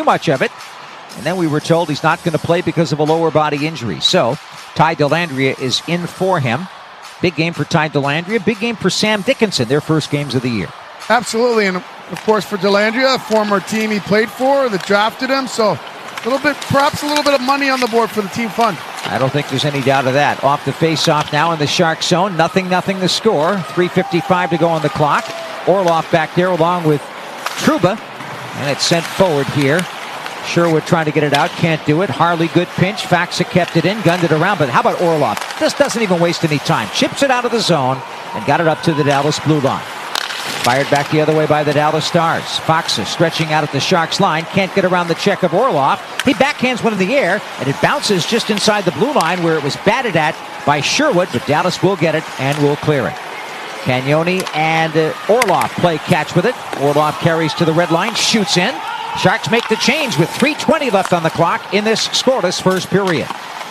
too much of it. And then we were told he's not going to play because of a lower body injury. So Ty Dellandrea is in for him. Big game for Ty Dellandrea. Big game for Sam Dickinson, their first games of the year. Absolutely. And, of course, for Dellandrea, a former team he played for that drafted him. So perhaps a little bit of money on the board for the team fund. I don't think there's any doubt of that. Off the face-off now in the Shark zone. 0-0 the score. 3:55 to go on the clock. Orlov back there along with Trouba. And it's sent forward here. Sherwood trying to get it out, can't do it. Harley, good pinch. Faxa kept it in, gunned it around. But how about Orlov? Just doesn't even waste any time. Chips it out of the zone and got it up to the Dallas blue line. Fired back the other way by the Dallas Stars. Faxa stretching out at the Sharks line. Can't get around the check of Orlov. He backhands one in the air, and it bounces just inside the blue line where it was batted at by Sherwood. But Dallas will get it and will clear it. Cagnoni and Orlov play catch with it. Orlov carries to the red line, shoots in. Sharks make the change with 3:20 left on the clock in this scoreless first period.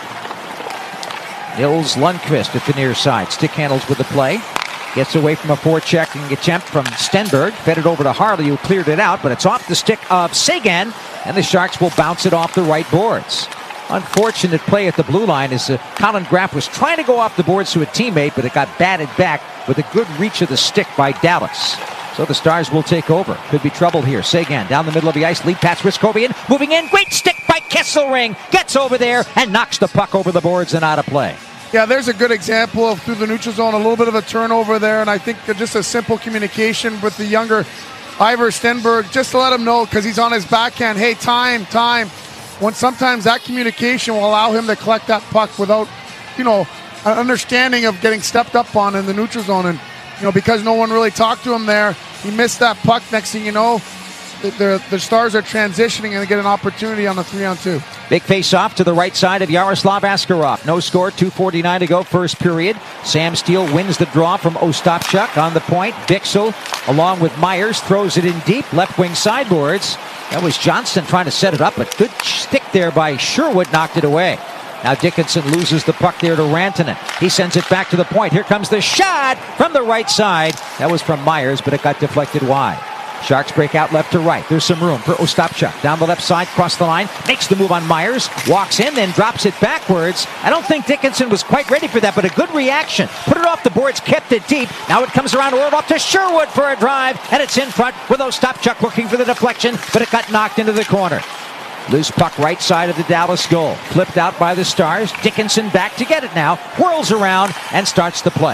Nils Lundqvist at the near side. Stick handles with the play. Gets away from a forechecking attempt from Stenberg. Fed it over to Harley, who cleared it out, but it's off the stick of Seguin, and the Sharks will bounce it off the right boards. Unfortunate play at the blue line as Colin Graff was trying to go off the boards to a teammate, but it got batted back with a good reach of the stick by Dallas. So the Stars will take over. Could be trouble here. Seguin down the middle of the ice. Lead pass, Riskovian moving in. Great stick by Kesselring. Gets over there and knocks the puck over the boards and out of play. Yeah, there's a good example of through the neutral zone, a little bit of a turnover there, and I think just a simple communication with the younger Ivar Stenberg, just to let him know, because he's on his backhand, hey, time. When sometimes that communication will allow him to collect that puck without, an understanding of getting stepped up on in the neutral zone. And, because no one really talked to him there, he missed that puck. Next thing you know, the Stars are transitioning and they get an opportunity on the 3-on-2. Big face-off to the right side of Yaroslav Askarov. No score, 2:49 to go, first period. Sam Steele wins the draw from Ostapchuk on the point. Bixel, along with Myers, throws it in deep, left wing sideboards. That was Johnston trying to set it up, but good stick there by Sherwood, knocked it away. Now Dickinson loses the puck there to Rantanen. He sends it back to the point. Here comes the shot from the right side. That was from Myers, but it got deflected wide. Sharks break out left to right. There's some room for Ostapchuk. Down the left side, cross the line, makes the move on Myers, walks in, then drops it backwards. I don't think Dickinson was quite ready for that, but a good reaction. Put it off the boards, kept it deep. Now it comes around Orlov to Sherwood for a drive, and it's in front with Ostapchuk looking for the deflection, but it got knocked into the corner. Loose puck right side of the Dallas goal. Flipped out by the Stars. Dickinson back to get it now. Whirls around and starts the play.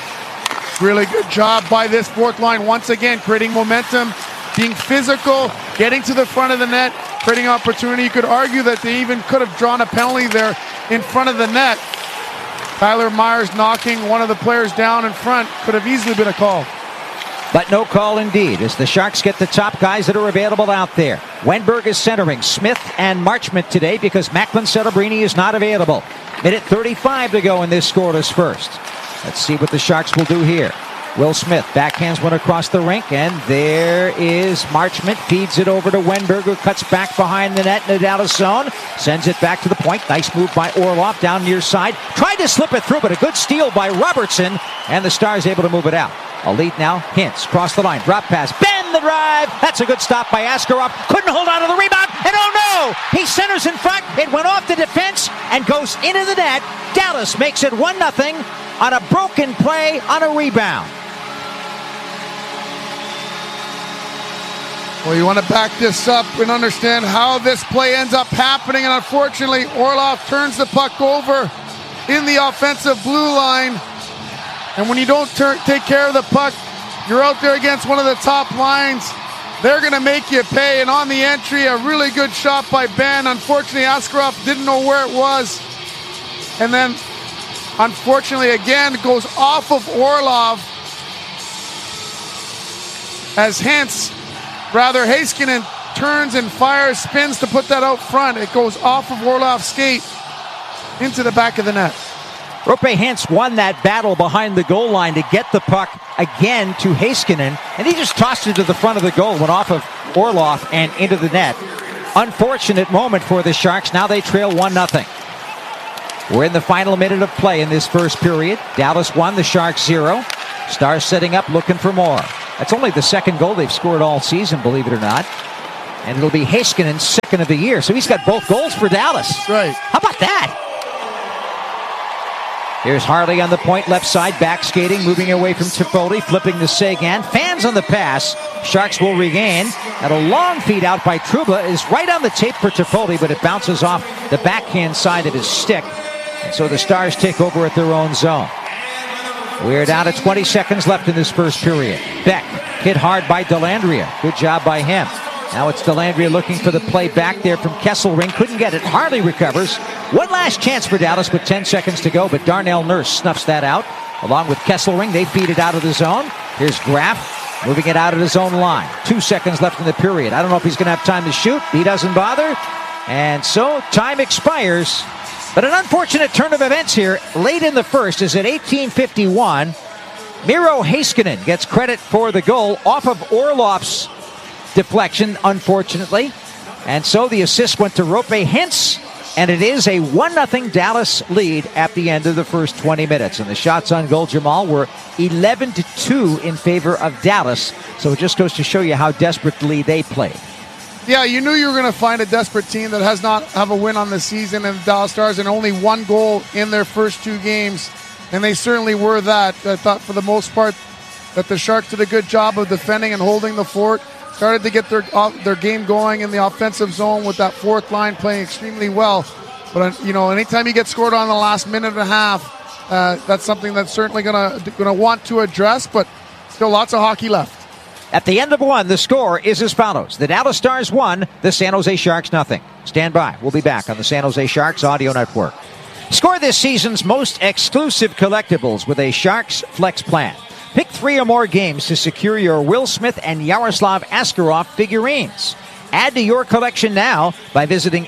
Really good job by this fourth line once again, creating momentum, being physical, getting to the front of the net, creating opportunity. You could argue that they even could have drawn a penalty there in front of the net. Tyler Myers knocking one of the players down in front could have easily been a call. But no call indeed, as the Sharks get the top guys that are available out there. Wenberg is centering Smith and Marchment today because Macklin Celebrini is not available. Minute 35 to go in this scoreless first. Let's see what the Sharks will do here. Will Smith backhands one across the rink, and there is Marchment. Feeds it over to Wenberg, who cuts back behind the net in the Dallas zone. Sends it back to the point. Nice move by Orlov down near side. Tried to slip it through, but a good steal by Robertson, and the Stars able to move it out. A lead now. Hintz cross the line. Drop pass. Bend the drive. That's a good stop by Askarov. Couldn't hold on to the rebound. And oh no! He centers in front. It went off the defense and goes into the net. Dallas makes it 1-0 on a broken play on a rebound. Well, you want to back this up and understand how this play ends up happening. And unfortunately, Orlov turns the puck over in the offensive blue line. And when you don't take care of the puck, you're out there against one of the top lines. They're going to make you pay. And on the entry, a really good shot by Ben. Unfortunately, Askarov didn't know where it was. And then, unfortunately, again, goes off of Orlov. As Heiskanen turns and fires, spins to put that out front. It goes off of Orlov's skate into the back of the net. Roope Hintz won that battle behind the goal line to get the puck again to Heiskanen, and he just tossed it to the front of the goal, went off of Orlov and into the net. Unfortunate moment for the Sharks. Now they trail 1-0. We're in the final minute of play in this first period. Dallas 1, the Sharks 0. Stars setting up, looking for more. That's only the second goal they've scored all season, believe it or not. And it'll be Heiskanen's second of the year. So he's got both goals for Dallas. Right. How about that? Here's Harley on the point, left side, back skating, moving away from Tripoli, flipping to Seguin. Fans on the pass. Sharks will regain. And a long feed out by Trouba is right on the tape for Tripoli, but it bounces off the backhand side of his stick. And so the Stars take over at their own zone. We're down to 20 seconds left in this first period. Beck hit hard by Dellandrea. Good job by him. Now it's Dellandrea looking for the play back there from Kesselring. Couldn't get it. Harley recovers. One last chance for Dallas with 10 seconds to go, but Darnell Nurse snuffs that out. Along with Kesselring, they feed it out of the zone. Here's Graf moving it out of his own line. 2 seconds left in the period. I don't know if he's going to have time to shoot. He doesn't bother. And so time expires. But an unfortunate turn of events here late in the first is at 18:51. Miro Heiskanen gets credit for the goal off of Orlov's deflection, unfortunately. And so the assist went to Roope Hintz, and it is a 1-0 Dallas lead at the end of the first 20 minutes. And the shots on goal, Jamal, were 11-2 in favor of Dallas. So it just goes to show you how desperately they played. Yeah, you knew you were going to find a desperate team that has not have a win on the season, and the Dallas Stars, and only one goal in their first 2 games. And they certainly were that. I thought for the most part that the Sharks did a good job of defending and holding the fort. Started to get their game going in the offensive zone with that fourth line playing extremely well. But, anytime you get scored on in the last minute and a half, that's something that's certainly going to want to address, but still lots of hockey left. At the end of one, the score is as follows. The Dallas Stars 1, the San Jose Sharks 0. Stand by. We'll be back on the San Jose Sharks Audio Network. Score this season's most exclusive collectibles with a Sharks Flex plan. Pick 3 or more games to secure your Will Smith and Yaroslav Askarov figurines. Add to your collection now by visiting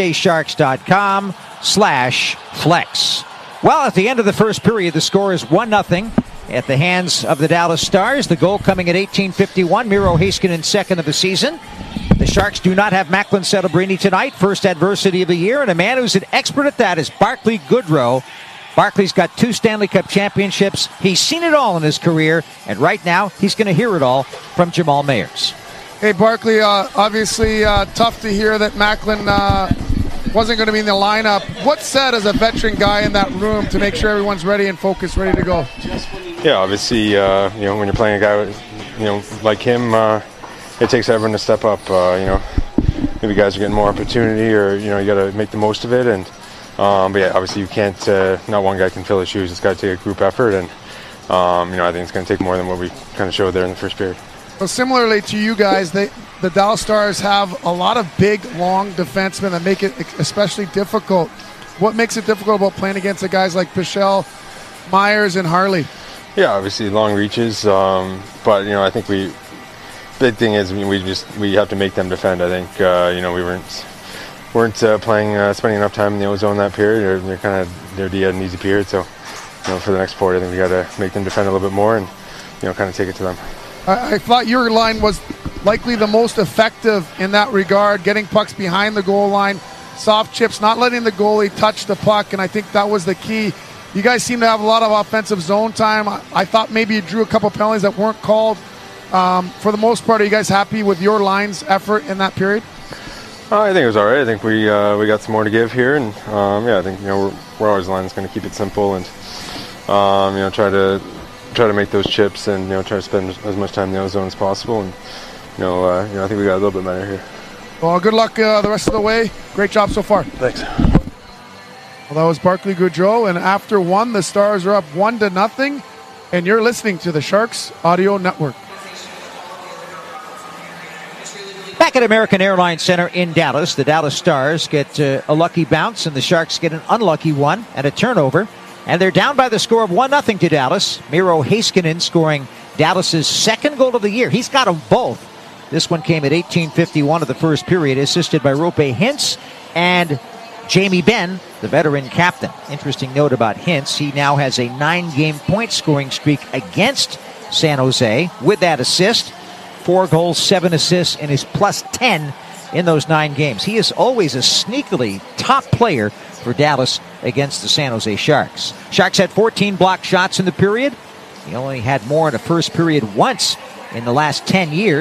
sjsharks.com/flex. Well, at the end of the first period, the score is 1-0 at the hands of the Dallas Stars. The goal coming at 18:51. Miro Heiskanen's second of the season. The Sharks do not have Macklin Celebrini tonight. First adversity of the year. And a man who's an expert at that is Barclay Goodrow. Barclay's got 2 Stanley Cup championships. He's seen it all in his career. And right now, he's going to hear it all from Jamal Mayers. Hey, Barclay, obviously tough to hear that Macklin wasn't going to be in the lineup. What's said as a veteran guy in that room to make sure everyone's ready and focused, ready to go? Yeah, obviously, when you're playing a guy, like him, it takes everyone to step up. Maybe guys are getting more opportunity, or you got to make the most of it. And but yeah, obviously you can't. Not one guy can fill his shoes. It's got to take a group effort, and I think it's going to take more than what we kind of showed there in the first period. Well, similarly to you guys, the Dallas Stars have a lot of big, long defensemen that make it especially difficult. What makes it difficult about playing against the guys like Pichel, Myers, and Harley? Yeah, obviously long reaches, but I think big thing is we have to make them defend. I think we weren't spending enough time in the ozone that period. Their D had an easy period, so for the next period, I think we got to make them defend a little bit more and kind of take it to them. I thought your line was likely the most effective in that regard, getting pucks behind the goal line, soft chips, not letting the goalie touch the puck, and I think that was the key. You guys seem to have a lot of offensive zone time. I thought maybe you drew a couple penalties that weren't called. For the most part, are you guys happy with your line's effort in that period? I think it was all right. I think we got some more to give here, and I think we're always the line that's going to keep it simple and try to make those chips and try to spend as much time in the ozone as possible. And I think we got a little bit better here. Well, good luck the rest of the way. Great job so far. Thanks. Well, that was Barclay Goodrow, and after one, the Stars are up 1-0, and you're listening to the Sharks Audio Network. Back at American Airlines Center in Dallas, the Dallas Stars get a lucky bounce, and the Sharks get an unlucky one and a turnover. And they're down by the score of 1-0 to Dallas. Miro Heiskanen scoring Dallas's second goal of the year. He's got them both. This one came at 18:51 of the first period, assisted by Roope Hintz and Jamie Benn, the veteran captain. Interesting note about Hintz. He now has a 9-game point scoring streak against San Jose with that assist. 4 goals, 7 assists, and his plus 10 in those 9 games. He is always a sneakily top player for Dallas against the San Jose Sharks. Sharks had 14 blocked shots in the period. He only had more in the first period once in the last 10 years.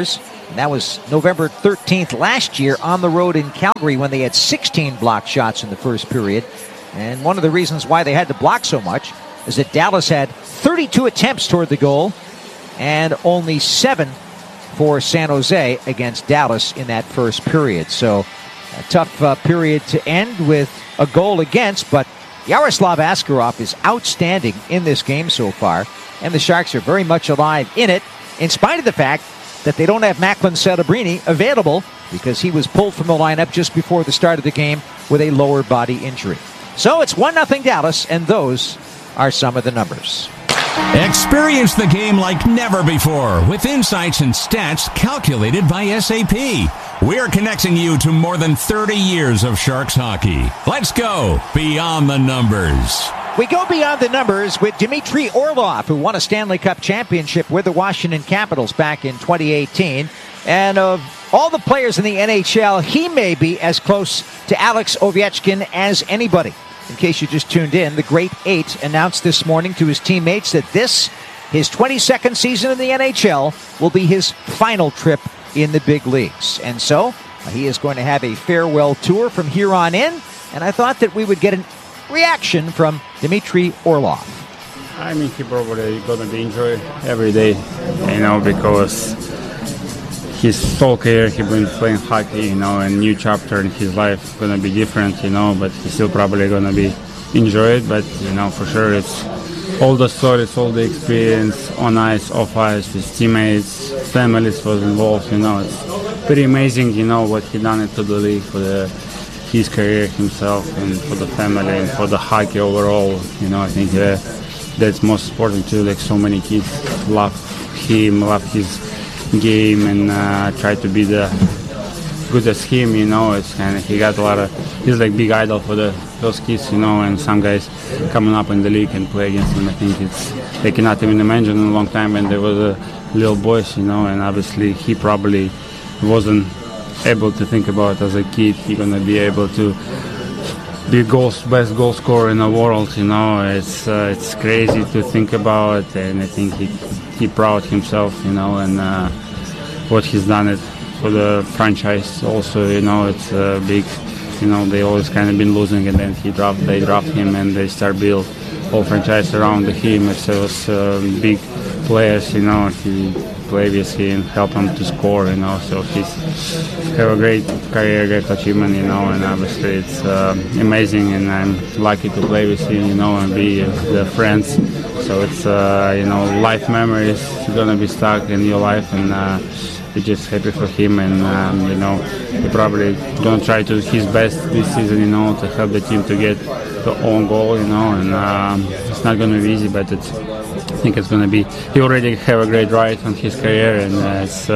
And that was November 13th last year on the road in Calgary when they had 16 blocked shots in the first period. And one of the reasons why they had to block so much is that Dallas had 32 attempts toward the goal and only 7 for San Jose against Dallas in that first period. So a tough period to end with a goal against, but Yaroslav Askarov is outstanding in this game so far, and the Sharks are very much alive in it, in spite of the fact that they don't have Macklin Celebrini available because he was pulled from the lineup just before the start of the game with a lower body injury. So it's 1-0 Dallas, and those are some of the numbers. Experience the game like never before with insights and stats calculated by SAP. We're connecting you to more than 30 years of Sharks hockey. Let's go beyond the numbers. We go beyond the numbers with Dmitry Orlov, who won a Stanley Cup championship with the Washington Capitals back in 2018. And of all the players in the NHL, he may be as close to Alex Ovechkin as anybody. In case you just tuned in, the Great Eight announced this morning to his teammates that this, his 22nd season in the NHL, will be his final trip in the big leagues. And so he is going to have a farewell tour from here on in. And I thought that we would get a reaction from Dmitry Orlov. I mean, he probably going to be enjoy every day, because his whole career he been playing hockey, a new chapter in his life going to be different, but he's still probably going to be enjoy it. But for sure, it's all the stories, all the experience on ice, off ice, his teammates, families was involved. It's pretty amazing, what he done it to the league for his career himself and for the family and for the hockey overall. I think that's most important too. Like so many kids love him, love his game, and try to be the good as him. It's kind of he got a lot of. He's like big idol for those kids. And some guys coming up in the league and play against him. I think they cannot even imagine in a long time when they were little boys. And obviously he probably wasn't able to think about as a kid he's gonna be able to be best goal scorer in the world. It's crazy to think about, and I think he proud himself, and what he's done it for the franchise. Also, it's big. They always kind of been losing, and then they dropped him, and they start build whole franchise around him. It was big players. He play with him, help him to score. So he's have a great career, great achievement. And obviously it's amazing, and I'm lucky to play with him. And be the friends. So it's life memories gonna be stuck in your life, and we're just happy for him. And he probably gonna try to his best this season, to help the team to get the own goal, and it's not gonna be easy, but I think it's gonna be. He already have a great ride on his career, and it's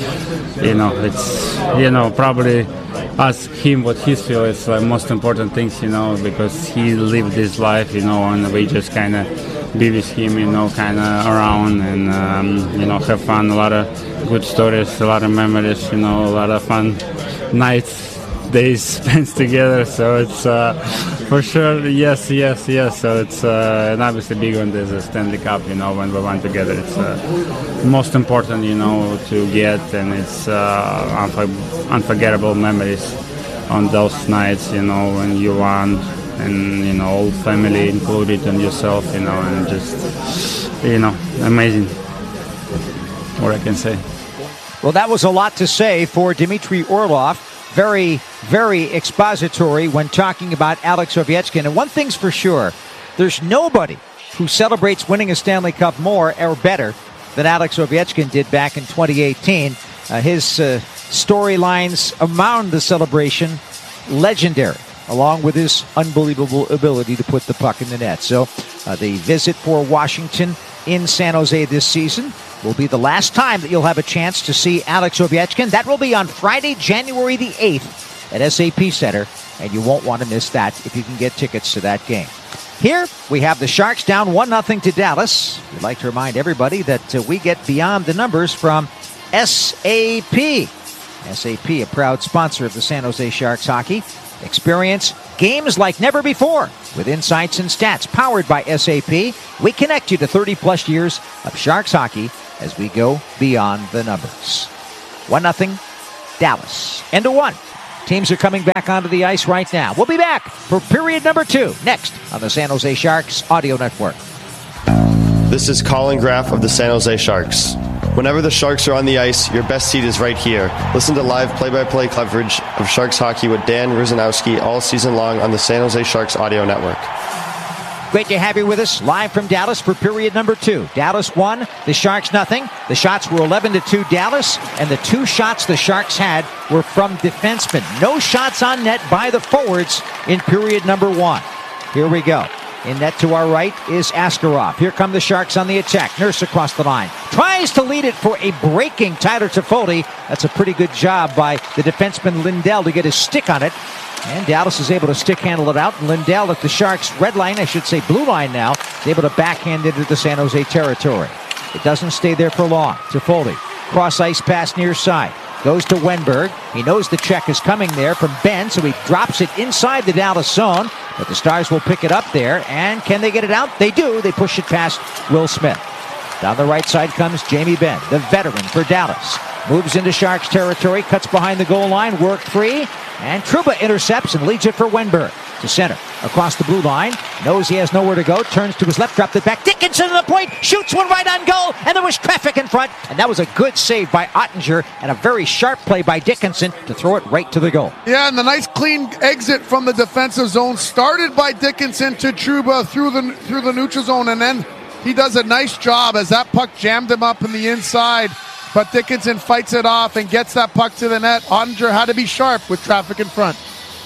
probably ask him what he feels is the most important things, because he lived this life, and we just kind of be with him, kind of around, and have fun. A lot of good stories, a lot of memories, a lot of fun nights, days spent together. So it's for sure, yes. So it's and obviously big one is a Stanley Cup. When we won together, it's most important, to get, and it's unforgettable memories on those nights, when you won, and all family included, and yourself, and just amazing. What I can say. Well, that was a lot to say for Dmitry Orlov. Very, very expository when talking about Alex Ovechkin. And one thing's for sure, there's nobody who celebrates winning a Stanley Cup more or better than Alex Ovechkin did back in 2018. His storylines around the celebration, legendary, along with his unbelievable ability to put the puck in the net. So the visit for Washington in San Jose this season will be the last time that you'll have a chance to see Alex Ovechkin. That will be on Friday, January the 8th at SAP Center, and you won't want to miss that if you can get tickets to that game. Here, we have the Sharks down 1-0 to Dallas. We'd like to remind everybody that we get beyond the numbers from SAP. SAP, a proud sponsor of the San Jose Sharks hockey. Experience games like never before with insights and stats powered by SAP. We connect you to 30-plus years of Sharks hockey as we go beyond the numbers. 1-0 Dallas. End of one. Teams are coming back onto the ice right now. We'll be back for period number 2 next on the San Jose Sharks Audio Network. This is Colin Graff of the San Jose Sharks. Whenever the Sharks are on the ice, your best seat is right here. Listen to live play-by-play coverage of Sharks hockey with Dan Ruzanowski all season long on the San Jose Sharks Audio Network. Great to have you with us live from Dallas for period number 2. Dallas 1, the Sharks nothing. The shots were 11-2 Dallas, and the 2 shots the Sharks had were from defensemen. No shots on net by the forwards in period number 1. Here we go. In net to our right is Askarov. Here come the Sharks on the attack. Nurse across the line. Tries to lead it for a breaking Tyler Toffoli. That's a pretty good job by the defenseman Lindell to get his stick on it. And Dallas is able to stick handle it out. And Lindell at the Sharks' red line, I should say blue line now, is able to backhand into the San Jose territory. It doesn't stay there for long. Toffoli, cross ice pass near side. Goes to Wenberg. He knows the check is coming there from Ben, so he drops it inside the Dallas zone. But the Stars will pick it up there. And can they get it out? They do. They push it past Will Smith. Down the right side comes Jamie Benn, the veteran for Dallas. Moves into Sharks territory, cuts behind the goal line, work free. And Trouba intercepts and leads it for Wenberg to center. Across the blue line, knows he has nowhere to go, turns to his left, dropped it back. Dickinson to the point, shoots one right on goal, and there was traffic in front. And that was a good save by Ottinger and a very sharp play by Dickinson to throw it right to the goal. Yeah, and the nice clean exit from the defensive zone started by Dickinson to Trouba through the neutral zone, and then he does a nice job as that puck jammed him up in the inside. But Dickinson fights it off and gets that puck to the net. Ottinger had to be sharp with traffic in front.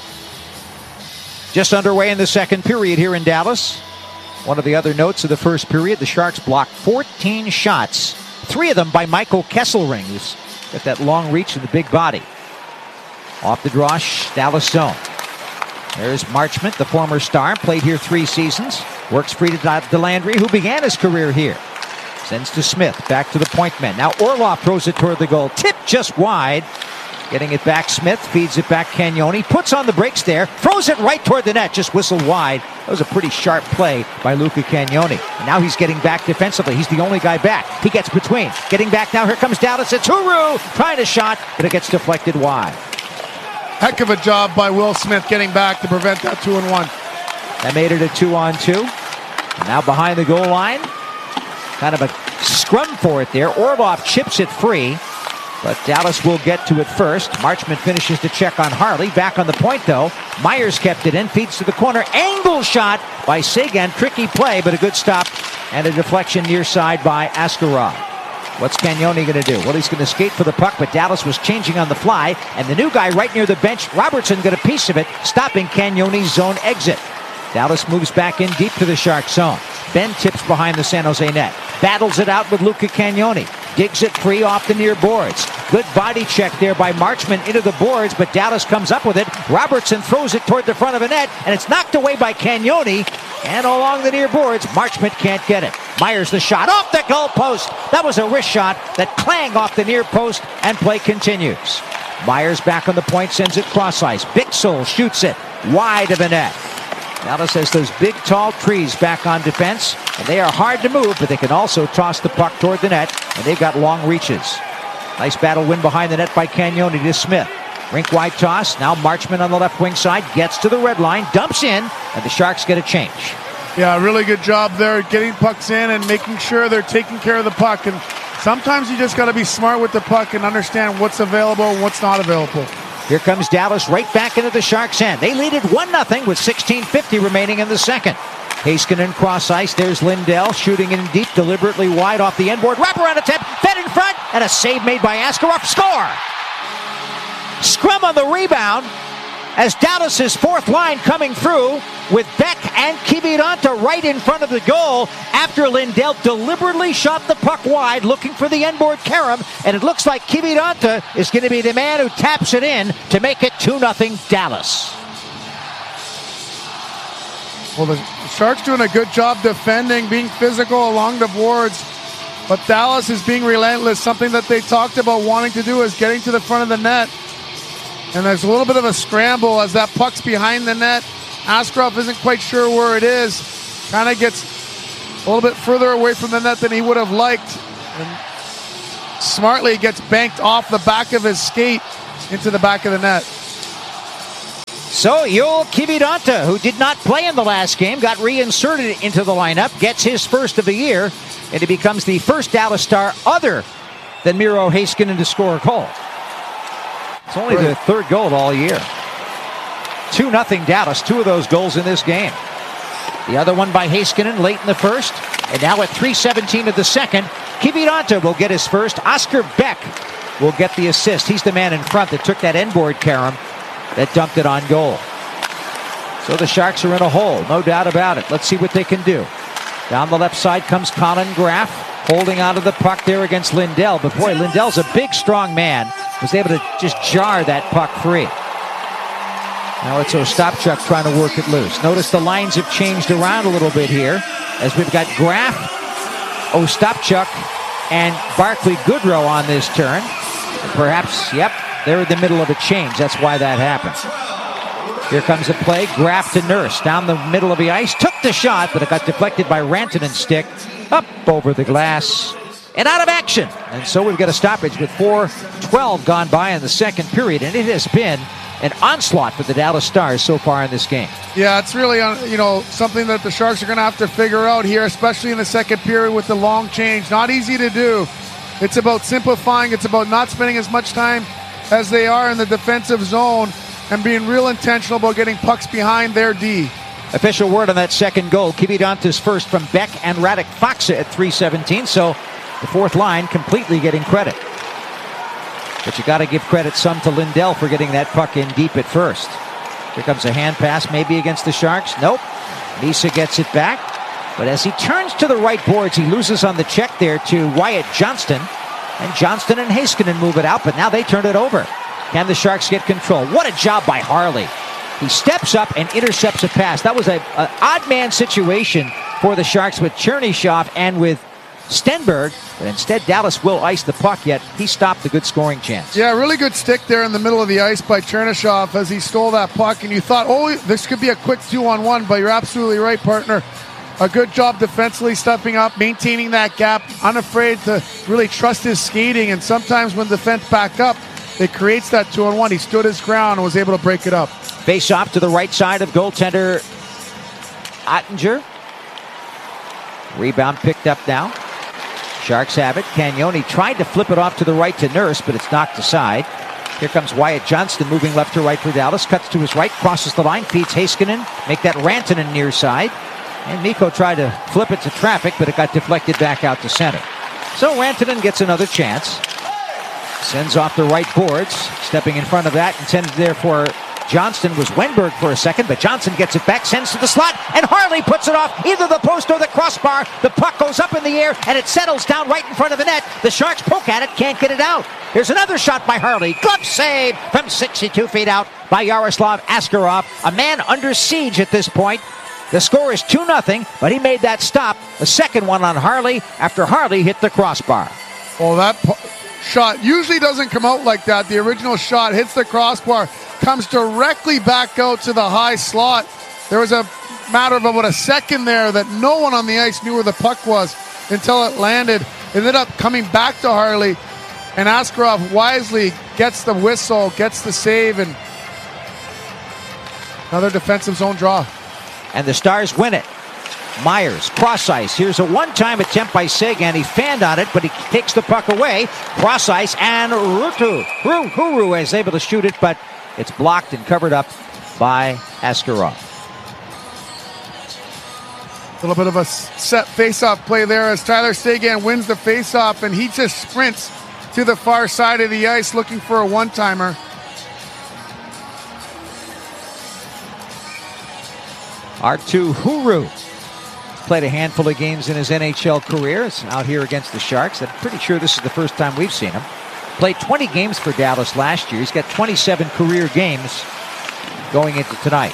Just underway in the second period here in Dallas. One of the other notes of the first period, the Sharks blocked 14 shots, 3 of them by Michael Kesselring, who's got that long reach and the big body. Off the draw, Dallas zone. There's Marchment, the former Star, played here 3 seasons. Works free to Delandry, who began his career here. Sends to Smith, back to the point men. Now Orlov throws it toward the goal. Tipped just wide. Getting it back, Smith feeds it back, Cagnoni. Puts on the brakes there, throws it right toward the net, just whistled wide. That was a pretty sharp play by Luca Cagnoni. And now he's getting back defensively. He's the only guy back. He gets between. Getting back now, here comes Dallas. It's Huru trying to shot, but it gets deflected wide. Heck of a job by Will Smith getting back to prevent that 2-1. That made it a 2-on-2. And now behind the goal line. Kind of a scrum for it there. Orlov chips it free, but Dallas will get to it first. Marchment finishes the check on Harley. Back on the point, though. Myers kept it in, feeds to the corner. Angle shot by Sagan. Tricky play, but a good stop. And a deflection near side by Askarov. What's Cagnoni going to do? Well, he's going to skate for the puck, but Dallas was changing on the fly. And the new guy right near the bench, Robertson, got a piece of it, stopping Cagnoni's zone exit. Dallas moves back in deep to the Sharks zone. Ben tips behind the San Jose net. Battles it out with Luca Cagnoni. Digs it free off the near boards. Good body check there by Marchment into the boards, but Dallas comes up with it. Robertson throws it toward the front of the net, and it's knocked away by Cagnoni. And along the near boards, Marchment can't get it. Myers the shot off the goal post. That was a wrist shot that clanged off the near post, and play continues. Myers back on the point, sends it cross ice. Bixel shoots it wide of the net. Dallas has those big, tall trees back on defense, and they are hard to move, but they can also toss the puck toward the net, and they've got long reaches. Nice battle win behind the net by Cagnoni to Smith. Rink-wide toss. Now Marchment on the left wing side gets to the red line, dumps in, and the Sharks get a change. Yeah, really good job there getting pucks in and making sure they're taking care of the puck. And sometimes you just got to be smart with the puck and understand what's available and what's not available. Here comes Dallas right back into the Sharks' end. They lead it 1-0 with 16:50 remaining in the second. Heiskanen cross ice. There's Lindell shooting in deep, deliberately wide off the end board. Wraparound attempt, fed in front, and a save made by Askarov. Score! Scrum on the rebound as Dallas's fourth line coming through with Beck and Kiviranta right in front of the goal after Lindell deliberately shot the puck wide looking for the end-board carom, and it looks like Kiviranta is going to be the man who taps it in to make it 2-0 Dallas. Well, the Sharks doing a good job defending, being physical along the boards, but Dallas is being relentless. Something that they talked about wanting to do is getting to the front of the net. And there's a little bit of a scramble as that puck's behind the net. Askarov isn't quite sure where it is. Kind of gets a little bit further away from the net than he would have liked. And smartly gets banked off the back of his skate into the back of the net. So Joel Kiviranta, who did not play in the last game, got reinserted into the lineup, gets his first of the year, and he becomes the first Dallas Star other than Miro Heiskanen to score a goal. It's only the third goal all year. 2-0 Dallas, 2 of those goals in this game. The other one by Heiskanen late in the first, and now at 3:17 of the second, Kiviranta will get his first. Oscar Beck will get the assist. He's the man in front that took that end-board carom that dumped it on goal. So the Sharks are in a hole, no doubt about it. Let's see what they can do. Down the left side comes Colin Graf, holding onto the puck there against Lindell. But boy, Lindell's a big, strong man. Was able to just jar that puck free. Now it's Ostapchuk trying to work it loose. Notice the lines have changed around a little bit here, as we've got Graf, Ostapchuk, and Barclay Goodrow on this turn. And perhaps, yep, they're in the middle of a change. That's why that happened. Here comes a play. Graf to Nurse. Down the middle of the ice. Took the shot, but it got deflected by Rantanen's stick. Up over the glass. And out of action. And so we've got a stoppage with 4:12 gone by in the second period. And it has been an onslaught for the Dallas Stars so far in this game. Yeah, it's really something that the Sharks are going to have to figure out here, especially in the second period with the long change. Not easy to do. It's about simplifying. It's about not spending as much time as they are in the defensive zone and being real intentional about getting pucks behind their D. Official word on that second goal. Kividanta's first from Beck and Radek Faksa at 3:17. So the fourth line completely getting credit. But you got to give credit some to Lindell for getting that puck in deep at first. Here comes a hand pass maybe against the Sharks. Nope. Misa gets it back. But as he turns to the right boards, he loses on the check there to Wyatt Johnston. And Johnston and Heiskanen move it out, but now they turn it over. Can the Sharks get control? What a job by Harley. He steps up and intercepts a pass. That was an odd man situation for the Sharks with Chernyshov and with Stenberg, but instead Dallas will ice the puck, yet he stopped the good scoring chance. Yeah, really good stick there in the middle of the ice by Chernyshov as he stole that puck, and you thought, oh, this could be a quick 2-on-1, but you're absolutely right, partner. A good job defensively stepping up, maintaining that gap, unafraid to really trust his skating, and sometimes when defense back up, it creates that 2-on-1. He stood his ground and was able to break it up. Face off to the right side of goaltender Ottinger. Rebound picked up now. Sharks have it. Cagnoni tried to flip it off to the right to Nurse, but it's knocked aside. Here comes Wyatt Johnston moving left to right for Dallas. Cuts to his right, crosses the line, feeds Heiskanen. Make that Rantanen near side. And Mikko tried to flip it to traffic, but it got deflected back out to center. So Rantanen gets another chance. Sends off the right boards. Stepping in front of that, intended there for Johnston was Wenberg for a second, but Johnson gets it back, sends to the slot, and Harley puts it off either the post or the crossbar. The puck goes up in the air, and it settles down right in front of the net. The Sharks poke at it, can't get it out. Here's another shot by Harley. Glove save from 62 feet out by Yaroslav Askarov. A man under siege at this point. The score is 2-0, but he made that stop. The second one on Harley after Harley hit the crossbar. Well, that shot usually doesn't come out like that. The original shot hits the crossbar, comes directly back out to the high slot. There was a matter of about a second there that no one on the ice knew where the puck was until it landed. It ended up coming back to Harley, and Askarov wisely gets the whistle, gets the save, and another defensive zone draw. And the Stars win it. Myers, cross ice. Here's a one-time attempt by Seguin. He fanned on it, but he takes the puck away. Cross ice, and Huru is able to shoot it, but it's blocked and covered up by Askarov. A little bit of a set face-off play there as Tyler Seguin wins the face-off, and he just sprints to the far side of the ice looking for a one-timer. Arttu Huru played a handful of games in his NHL career. It's out here against the Sharks. I'm pretty sure this is the first time we've seen him. Played 20 games for Dallas last year. He's got 27 career games going into tonight.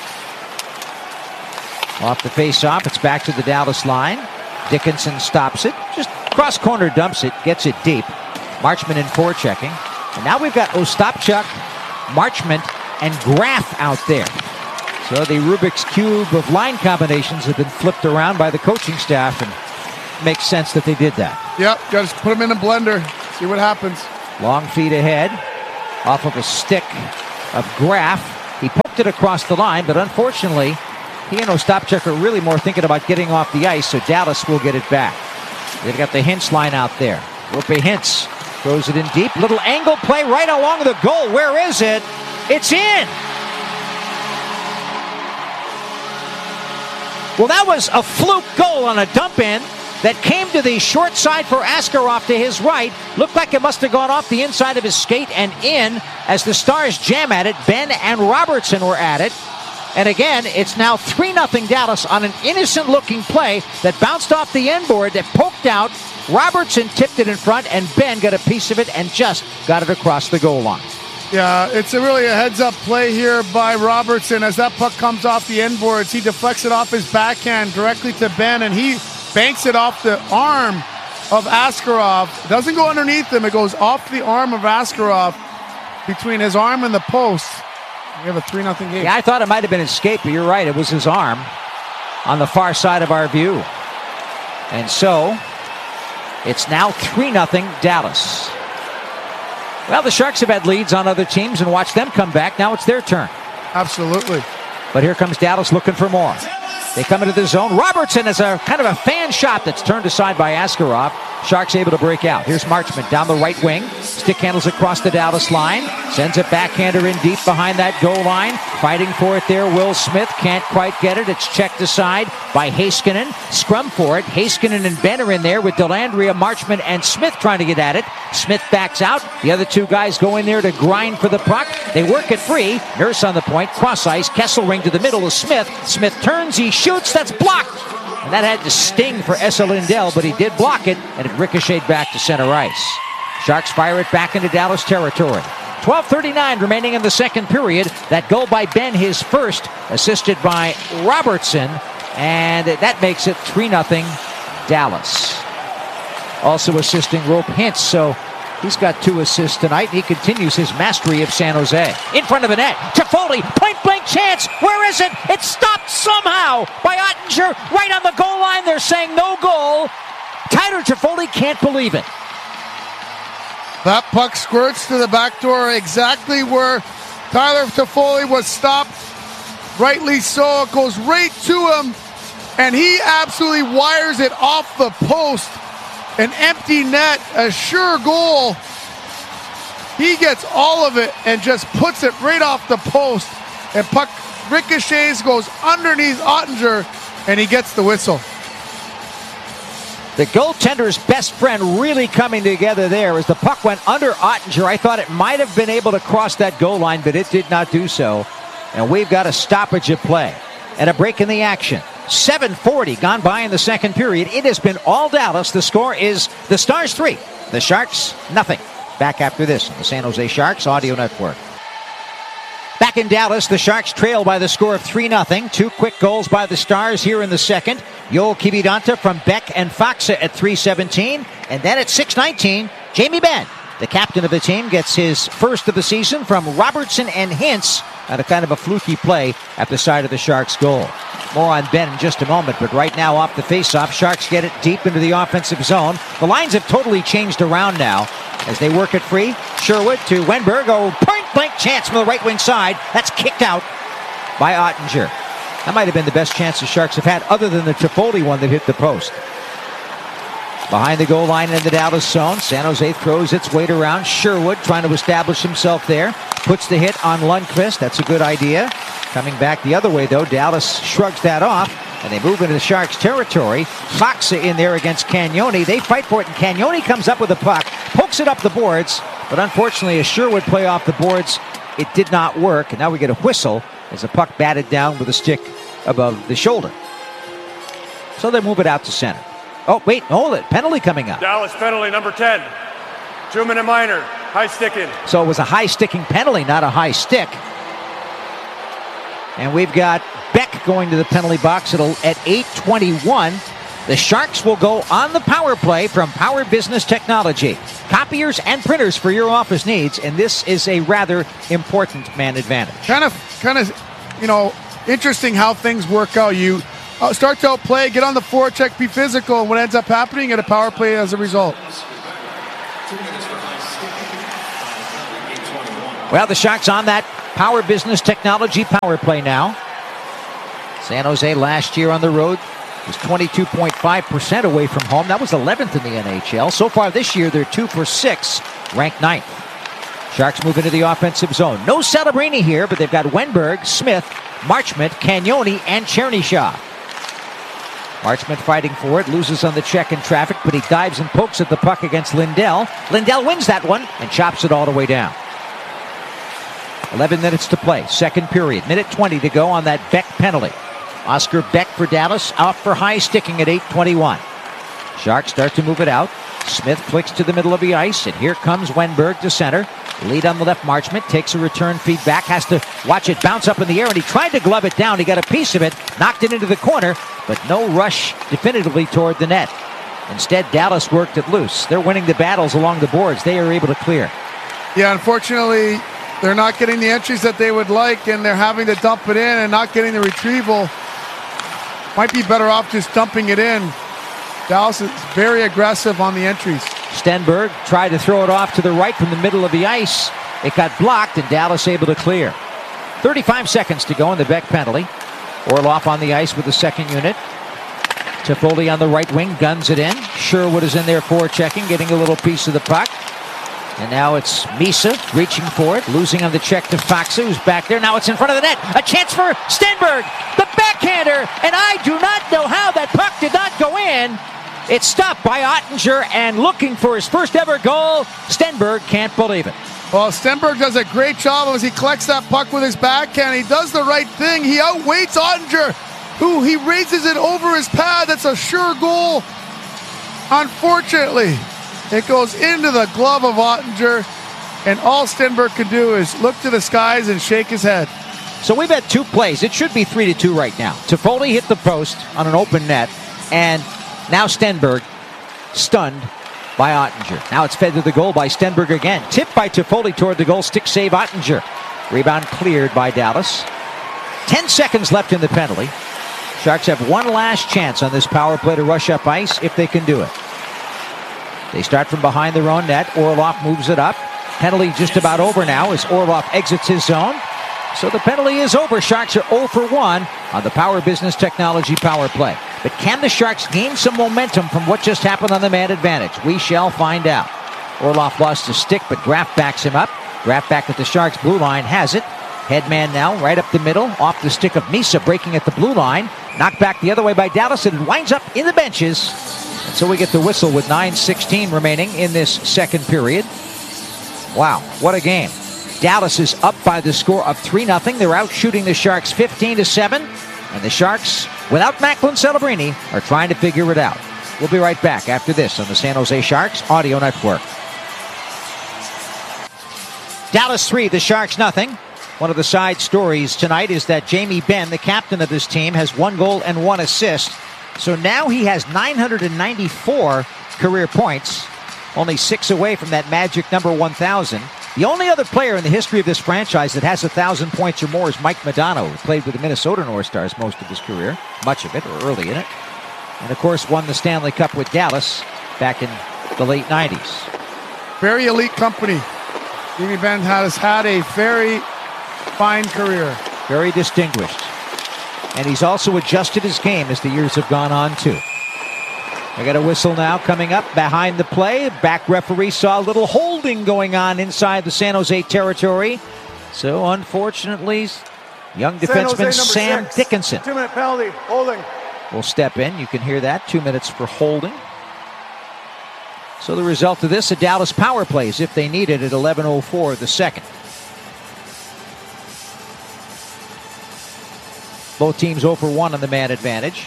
Off the face-off, it's back to the Dallas line. Dickinson stops it. Just cross-corner dumps it, gets it deep. Marchment in forechecking. And now we've got Ostapchuk, Marchment, and Graf out there. So the Rubik's Cube of line combinations have been flipped around by the coaching staff, and it makes sense that they did that. Yep, got to put them in a blender. See what happens. Long feed ahead, off of a stick of Graf. He poked it across the line, but unfortunately, he and Ostapchuk are really more thinking about getting off the ice, so Dallas will get it back. They've got the Hintz line out there. Roope Hintz throws it in deep. Little angle play right along the goal. Where is it? It's in! Well, that was a fluke goal on a dump in that came to the short side for Askarov to his right. Looked like it must have gone off the inside of his skate and in as the Stars jam at it. Ben and Robertson were at it. And again, it's now 3-0 Dallas on an innocent-looking play that bounced off the end board, that poked out. Robertson tipped it in front, and Ben got a piece of it and just got it across the goal line. Yeah, it's really a heads-up play here by Robertson. As that puck comes off the end boards, he deflects it off his backhand directly to Ben, and he banks it off the arm of Askarov. It doesn't go underneath him. It goes off the arm of Askarov between his arm and the post. We have a 3-0 game. Yeah, I thought it might have been his skate, but you're right. It was his arm on the far side of our view. And so, it's now 3-0 Dallas. Well, the Sharks have had leads on other teams and watched them come back. Now it's their turn. Absolutely. But here comes Dallas looking for more. They come into the zone. Robertson is a kind of a fan shot that's turned aside by Askarov. Sharks able to break out. Here's Marchment down the right wing. Stick handles across the Dallas line. Sends a backhander in deep behind that goal line. Fighting for it there, Will Smith. Can't quite get it. It's checked aside by Heiskanen. Scrum for it. Heiskanen and Ben are in there with Dellandrea, Marchment, and Smith trying to get at it. Smith backs out. The other two guys go in there to grind for the puck. They work it free. Nurse on the point. Cross ice. Kesselring to the middle of Smith. Smith turns. He shoots. That's blocked. And that had to sting for Esa Lindell, but he did block it, and it ricocheted back to center ice. Sharks fire it back into Dallas territory. 12:39 remaining in the second period. That goal by Ben, his first, assisted by Robertson, and that makes it 3-0 Dallas. Also assisting Roope Hintz, so he's got 2 assists tonight. He continues his mastery of San Jose. In front of the net, Toffoli, point-blank chance. Where is it? It's stopped somehow by Ottinger right on the goal line. They're saying no goal. Tyler Toffoli can't believe it. That puck squirts to the back door exactly where Tyler Toffoli was stopped. Rightly so. It goes right to him, and he absolutely wires it off the post. An empty net, a sure goal. He gets all of it and just puts it right off the post. And puck ricochets, goes underneath Ottinger, and he gets the whistle. The goaltender's best friend really coming together there as the puck went under Ottinger. I thought it might have been able to cross that goal line, but it did not do so. And we've got a stoppage of play and a break in the action. 7:40 gone by in the second period. It has been all Dallas. The score is the Stars 3, the Sharks nothing. Back after this on the San Jose Sharks Audio Network. Back in Dallas, the Sharks trail by the score of 3-0. 2 quick goals by the Stars here in the second. Joel Kiviranta from Beck and Faksa at 3:17. And then at 6:19, Jamie Benn, the captain of the team, gets his first of the season from Robertson and Hintz on a kind of a fluky play at the side of the Sharks' goal. More on Ben in just a moment, but right now off the faceoff, Sharks get it deep into the offensive zone. The lines have totally changed around now as they work it free. Sherwood to Wenberg. Oh, point-blank chance from the right wing side. That's kicked out by Ottinger. That might have been the best chance the Sharks have had other than the Toffoli one that hit the post. Behind the goal line in the Dallas zone, San Jose throws its weight around. Sherwood trying to establish himself there. Puts the hit on Lundqvist. That's a good idea. Coming back the other way, though, Dallas shrugs that off, and they move into the Sharks' territory. Faksa in there against Cagnoni. They fight for it, and Cagnoni comes up with a puck, pokes it up the boards, but unfortunately a Sherwood play off the boards. It did not work, and now we get a whistle as the puck batted down with a stick above the shoulder. So they move it out to center. Oh, wait, hold it. Penalty coming up. Dallas penalty, number 10. 2-minute minor. High sticking. So it was a high sticking penalty, not a high stick. And we've got Beck going to the penalty box at 8:21. The Sharks will go on the power play from Power Business Technology. Copiers and printers for your office needs, and this is a rather important man advantage. Kind of, interesting how things work out. You start to outplay, get on the forecheck, be physical, and what ends up happening, get a power play as a result. 2 minutes Well, the Sharks on that Power Business Technology power play now. San Jose last year on the road was 22.5% away from home. That was 11th in the NHL. So far this year, they're 2 for 6, ranked 9th. Sharks move into the offensive zone. No Celebrini here, but they've got Wenberg, Smith, Marchment, Cagnoni, and Chernishaw. Marchment fighting for it, loses on the check in traffic, but he dives and pokes at the puck against Lindell. Lindell wins that one and chops it all the way down. 11 minutes to play, second period. Minute 20 to go on that Beck penalty. Oscar Beck for Dallas, out for high, sticking at 8:21. Sharks start to move it out. Smith flicks to the middle of the ice, and here comes Wenberg to center. Lead on the left, Marchment takes a return feedback, has to watch it bounce up in the air, and he tried to glove it down. He got a piece of it, knocked it into the corner, but no rush definitively toward the net. Instead, Dallas worked it loose. They're winning the battles along the boards. They are able to clear. Yeah, unfortunately, they're not getting the entries that they would like, and they're having to dump it in and not getting the retrieval. Might be better off just dumping it in. Dallas is very aggressive on the entries. Stenberg tried to throw it off to the right from the middle of the ice. It got blocked, and Dallas able to clear. 35 seconds to go in the Beck penalty. Orlov on the ice with the second unit. Toffoli on the right wing, guns it in. Sherwood is in there forechecking, getting a little piece of the puck. And now it's Misa reaching for it, losing on the check to Faksa, who's back there. Now it's in front of the net. A chance for Stenberg, the backhander, and I do not know how that puck did not go in. It's stopped by Ottinger, and looking for his first ever goal. Stenberg can't believe it. Well, Stenberg does a great job as he collects that puck with his backhand. He does the right thing. He outweights Ottinger, who he raises it over his pad. That's a sure goal. Unfortunately, it goes into the glove of Ottinger, and all Stenberg can do is look to the skies and shake his head. So we've had two plays. It should be 3-2 right now. Toffoli hit the post on an open net, and now Stenberg stunned by Ottinger. Now it's fed to the goal by Stenberg again. Tipped by Toffoli toward the goal. Stick save Ottinger. Rebound cleared by Dallas. 10 seconds left in the penalty. Sharks have one last chance on this power play to rush up ice if they can do it. They start from behind their own net. Orlov moves it up. Penalty just about over now as Orlov exits his zone. So the penalty is over. Sharks are 0 for 1 on the Power Business Technology power play. But can the Sharks gain some momentum from what just happened on the man advantage? We shall find out. Orlov lost his stick, but Graf backs him up. Graf back at the Sharks blue line has it. Headman now right up the middle, off the stick of Misa, breaking at the blue line. Knocked back the other way by Dallas, and it winds up in the benches. And so we get the whistle with 9:16 remaining in this second period. Wow, what a game. Dallas is up by the score of 3-0. They're out shooting the Sharks 15-7. And the Sharks, without Macklin Celebrini, are trying to figure it out. We'll be right back after this on the San Jose Sharks Audio Network. Dallas 3, the Sharks 0. One of the side stories tonight is that Jamie Benn, the captain of this team, has 1 goal and 1 assist. So now he has 994 career points, only 6 away from that magic number 1,000. The only other player in the history of this franchise that has 1,000 points or more is Mike Modano, who played with the Minnesota North Stars most of his career, much of it, or early in it. And, of course, won the Stanley Cup with Dallas back in the late 90s. Very elite company. Jamie Benn has had a very fine career. Very distinguished. And he's also adjusted his game as the years have gone on, too. I got a whistle now coming up behind the play. Back referee saw a little holding going on inside the San Jose territory. So, unfortunately, young defenseman Sam Dickinson 2-minute penalty, holding. will step in. You can hear that. 2 minutes for holding. So the result of this, a Dallas power plays if they need it at 11:04 the second. Both teams 0 for 1 on the man advantage.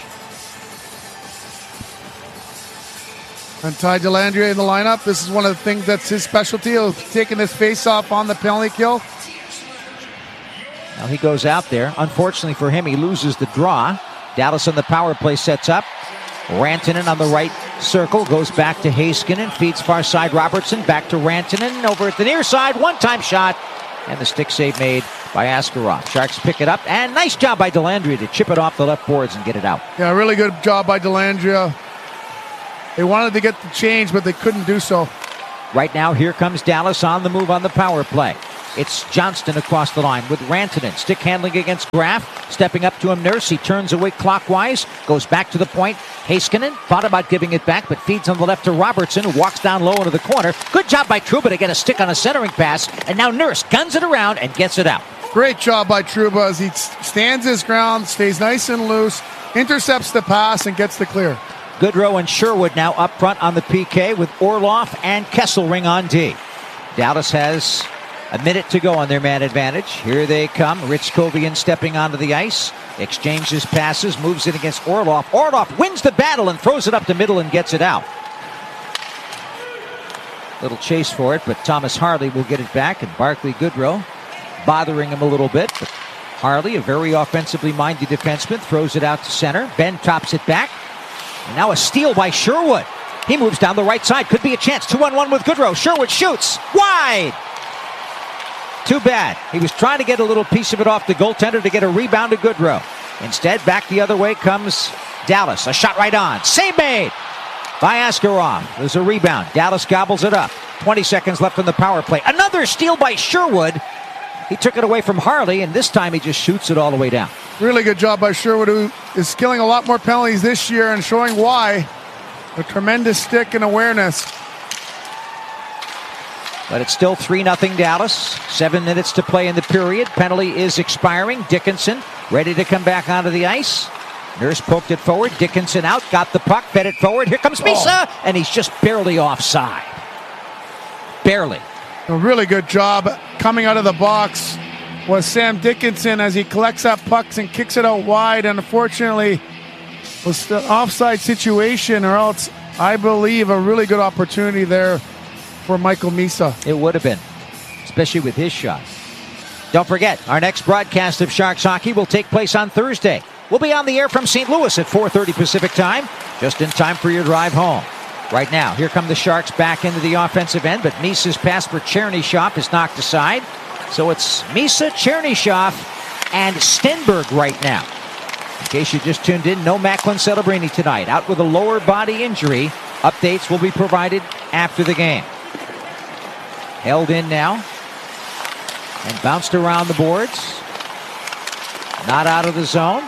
And Ty Dellandrea in the lineup. This is one of the things that's his specialty, taking this face-off on the penalty kill. Now he goes out there. Unfortunately for him, he loses the draw. Dallas on the power play sets up. Rantanen on the right circle, goes back to Heiskanen, feeds far side Robertson, back to Rantanen, over at the near side, one-time shot, and the stick save made by Askarov. Sharks pick it up, and nice job by Dellandrea to chip it off the left boards and get it out. Yeah, really good job by Dellandrea. They wanted to get the change, but they couldn't do so. Right now, here comes Dallas on the move on the power play. It's Johnston across the line with Rantanen. Stick handling against Graf. Stepping up to him, Nurse. He turns away clockwise. Goes back to the point. Heiskanen thought about giving it back, but feeds on the left to Robertson, who walks down low into the corner. Good job by Trouba to get a stick on a centering pass. And now Nurse guns it around and gets it out. Great job by Trouba as he stands his ground, stays nice and loose, intercepts the pass, and gets the clear. Goodrow and Sherwood now up front on the PK with Orlov and Kesselring on D. Dallas has a minute to go on their man advantage. Here they come. Rich Kovian stepping onto the ice. Exchanges passes, moves it against Orlov. Orlov wins the battle and throws it up the middle and gets it out. Little chase for it, but Thomas Harley will get it back, and Barclay Goodrow bothering him a little bit. But Harley, a very offensively minded defenseman, throws it out to center. Ben tops it back. And now a steal by Sherwood. He moves down the right side. Could be a chance. 2-on-1 with Goodrow. Sherwood shoots. Wide! Too bad. He was trying to get a little piece of it off the goaltender to get a rebound to Goodrow. Instead, back the other way comes Dallas. A shot right on. Save made by Askarov. There's a rebound. Dallas gobbles it up. 20 seconds left on the power play. Another steal by Sherwood. He took it away from Harley, and this time he just shoots it all the way down. Really good job by Sherwood, who is killing a lot more penalties this year and showing why. A tremendous stick and awareness. But it's still 3-0 Dallas. 7 minutes to play in the period. Penalty is expiring. Dickinson ready to come back onto the ice. Nurse poked it forward. Dickinson out. Got the puck. Fed it forward. Here comes Misa. And he's just barely offside. Barely. A really good job coming out of the box was Sam Dickinson as he collects up pucks and kicks it out wide. And unfortunately, was the offside situation, or else I believe a really good opportunity there for Michael Misa. It would have been, especially with his shot. Don't forget, our next broadcast of Sharks hockey will take place on Thursday. We'll be on the air from St. Louis at 4:30 Pacific time, just in time for your drive home. Right now, here come the Sharks back into the offensive end, but Misa's pass for Chernyshov is knocked aside. So it's Misa, Chernyshov, and Stenberg right now. In case you just tuned in, no Macklin Celebrini tonight. Out with a lower body injury. Updates will be provided after the game. Held in now. And bounced around the boards. Not out of the zone.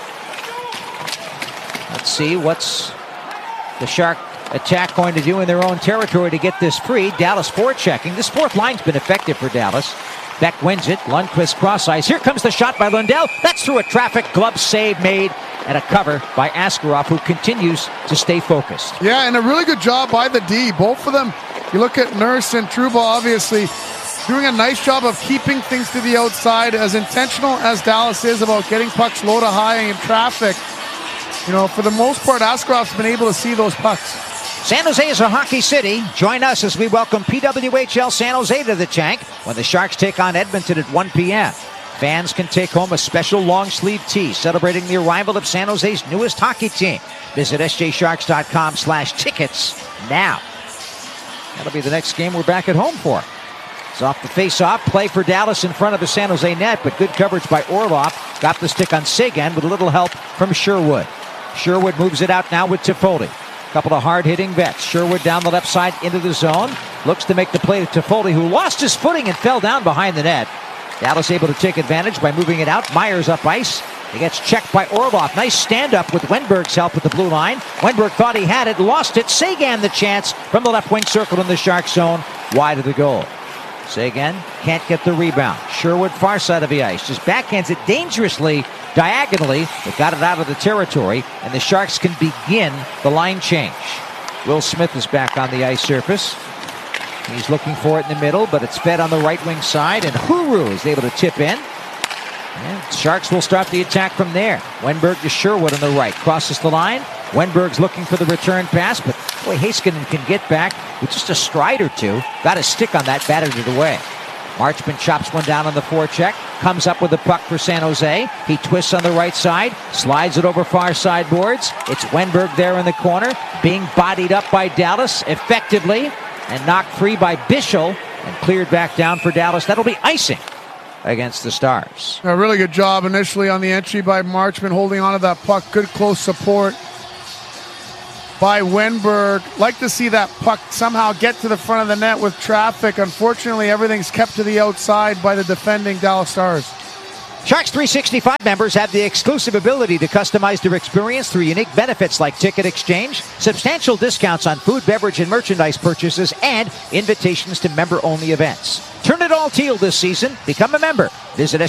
Let's see what's the Shark attack going to do in their own territory to get this free. Dallas forechecking. This fourth line's been effective for Dallas. Beck wins it. Lundqvist cross ice. Here comes the shot by Lundell. That's through a traffic glove save made and a cover by Askarov, who continues to stay focused. Yeah, and a really good job by the D. Both of them, you look at Nurse and Trouba, obviously doing a nice job of keeping things to the outside, as intentional as Dallas is about getting pucks low to high in traffic. You know, for the most part, Askarov's been able to see those pucks. San Jose is a hockey city. Join us as we welcome PWHL San Jose to the tank when the Sharks take on Edmonton at 1 p.m. Fans can take home a special long-sleeve tee celebrating the arrival of San Jose's newest hockey team. Visit sjsharks.com/tickets now. That'll be the next game we're back at home for. It's off the face-off. Play for Dallas in front of the San Jose net, but good coverage by Orlov. Got the stick on Seguin with a little help from Sherwood. Sherwood moves it out now with Toffoli. Couple of hard-hitting vets. Sherwood down the left side into the zone. Looks to make the play to Toffoli, who lost his footing and fell down behind the net. Dallas able to take advantage by moving it out. Myers up ice. He gets checked by Orlov. Nice stand-up with Wenberg's help at the blue line. Wenberg thought he had it, lost it. Seguin the chance from the left wing circle in the Shark zone, wide of the goal. Seguin can't get the rebound. Sherwood far side of the ice. Just backhands it dangerously, diagonally, but got it out of the territory, and the Sharks can begin the line change. Will Smith is back on the ice surface. He's looking for it in the middle, but it's fed on the right wing side, and Huru is able to tip in. And Sharks will start the attack from there. Wenberg to Sherwood on the right. Crosses the line. Wenberg's looking for the return pass, but boy, Heiskanen can get back with just a stride or two. Got a stick on that, batted it away. Marchman chops one down on the forecheck. Comes up with the puck for San Jose. He twists on the right side. Slides it over far side boards. It's Wenberg there in the corner. Being bodied up by Dallas effectively. And knocked free by Bischel. And cleared back down for Dallas. That'll be icing against the Stars. A really good job initially on the entry by Marchman, holding on to that puck. Good close support. by Wenberg. Like to see that puck somehow get to the front of the net with traffic. Unfortunately, everything's kept to the outside by the defending Dallas Stars. Sharks 365 members have the exclusive ability to customize their experience through unique benefits like ticket exchange, substantial discounts on food, beverage, and merchandise purchases, and invitations to member-only events. Turn it all teal this season. Become a member. Visit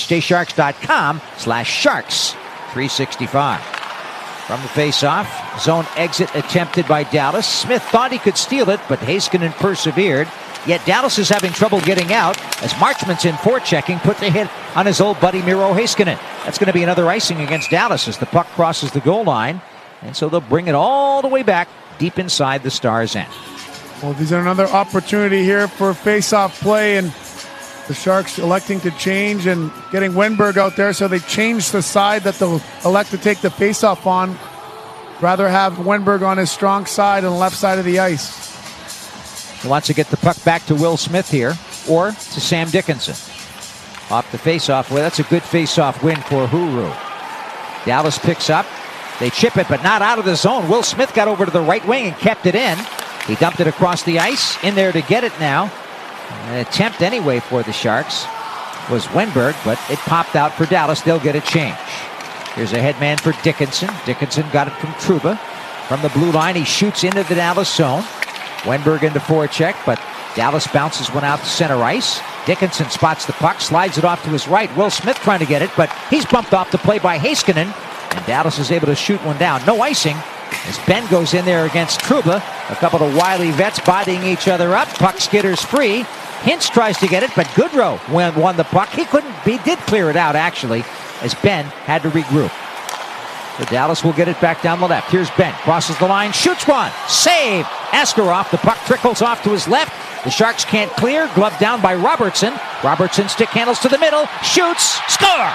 sjsharks.com/sharks365. From the face-off, zone exit attempted by Dallas. Smith thought he could steal it, but Heiskanen persevered. Yet Dallas is having trouble getting out as Marchment's in forechecking, put the hit on his old buddy Miro Heiskanen. That's going to be another icing against Dallas as the puck crosses the goal line. And so they'll bring it all the way back deep inside the Stars' end. Well, there's another opportunity here for face-off play, and the Sharks electing to change and getting Wenberg out there, so they change the side that they'll elect to take the face-off on. Rather have Wenberg on his strong side on the left side of the ice. He wants to get the puck back to Will Smith here, or to Sam Dickinson. Off the face-off, well, that's a good face-off win for Huru. Dallas picks up. They chip it, but not out of the zone. Will Smith got over to the right wing and kept it in. He dumped it across the ice. In there to get it now. An attempt anyway for the Sharks was Wenberg, but it popped out for Dallas. They'll get a change. Here's a headman for Dickinson. Dickinson got it from Trouba. From the blue line, he shoots into the Dallas zone. Wenberg into forecheck, but Dallas bounces one out to center ice. Dickinson spots the puck, slides it off to his right. Will Smith trying to get it, but he's bumped off the play by Heiskanen, and Dallas is able to shoot one down. No icing as Ben goes in there against Trouba. A couple of wily vets bodying each other up. Puck skitters free. Hintz tries to get it, but Goodrow won the puck. He did clear it out, actually, as Ben had to regroup. So Dallas will get it back down the left. Here's Ben. Crosses the line. Shoots one. Save. Askarov. The puck trickles off to his left. The Sharks can't clear. Gloved down by Robertson. Robertson stick handles to the middle. Shoots. Score!